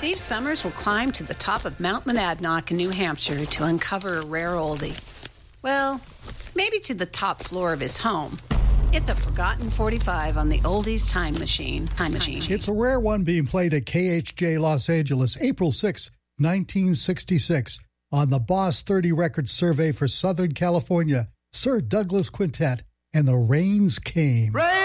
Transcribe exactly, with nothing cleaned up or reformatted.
Steve Summers will climb to the top of Mount Monadnock in New Hampshire to uncover a rare oldie. Well, maybe to the top floor of his home. It's a forgotten forty-five on the Oldies Time Machine. Time Machine. It's a rare one being played at K H J Los Angeles, April sixth, nineteen sixty-six, on the Boss thirty Records survey for Southern California, Sir Douglas Quintet and the Rains Came. Rain!